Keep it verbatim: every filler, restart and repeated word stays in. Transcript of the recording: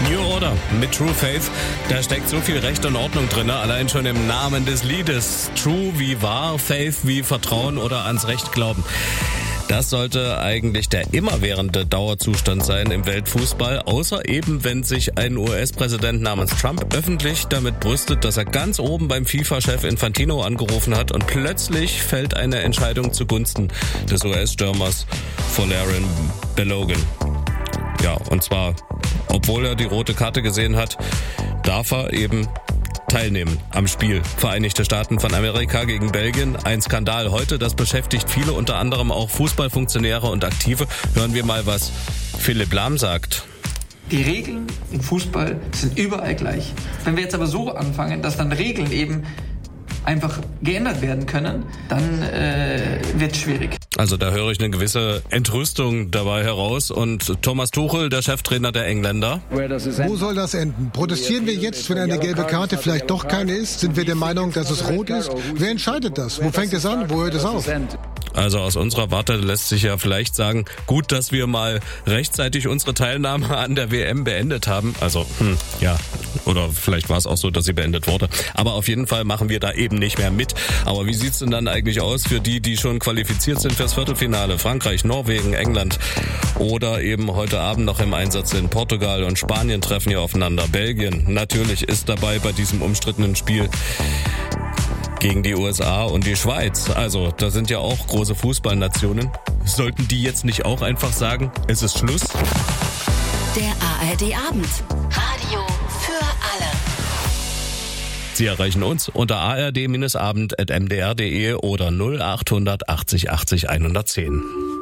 New Order mit True Faith. Da steckt so viel Recht und Ordnung drin, allein schon im Namen des Liedes. True wie wahr, Faith wie Vertrauen oder ans Recht glauben. Das sollte eigentlich der immerwährende Dauerzustand sein im Weltfußball, außer eben, wenn sich ein U S-Präsident namens Trump öffentlich damit brüstet, dass er ganz oben beim FIFA-Chef Infantino angerufen hat und plötzlich fällt eine Entscheidung zugunsten des U S-Stürmers Folarin Balogun. Ja, und zwar, obwohl er die rote Karte gesehen hat, darf er eben teilnehmen am Spiel. Vereinigte Staaten von Amerika gegen Belgien. Ein Skandal heute, das beschäftigt viele, unter anderem auch Fußballfunktionäre und Aktive. Hören wir mal, was Philipp Lahm sagt. Die Regeln im Fußball sind überall gleich. Wenn wir jetzt aber so anfangen, dass dann Regeln eben einfach geändert werden können, dann äh, wird es schwierig. Also da höre ich eine gewisse Entrüstung dabei heraus. Und Thomas Tuchel, der Cheftrainer der Engländer. Wo soll das enden? Protestieren wir jetzt, wenn eine gelbe Karte vielleicht doch keine ist? Sind wir der Meinung, dass es rot ist? Wer entscheidet das? Wo fängt es an? Wo hört es auf? Also aus unserer Warte lässt sich ja vielleicht sagen, gut, dass wir mal rechtzeitig unsere Teilnahme an der W M beendet haben. Also, hm, ja, oder vielleicht war es auch so, dass sie beendet wurde. Aber auf jeden Fall machen wir da eben nicht mehr mit. Aber wie sieht's denn dann eigentlich aus für die, die schon qualifiziert sind fürs Viertelfinale? Frankreich, Norwegen, England oder eben heute Abend noch im Einsatz sind Portugal und Spanien treffen hier aufeinander. Belgien natürlich ist dabei bei diesem umstrittenen Spiel gegen die U S A und die Schweiz. Also, das sind ja auch große Fußballnationen. Sollten die jetzt nicht auch einfach sagen, es ist Schluss? Der A R D-Abend. Radio für alle. Sie erreichen uns unter a r d abend punkt m d r punkt d e oder null acht achtzig achtzig einhundertzehn.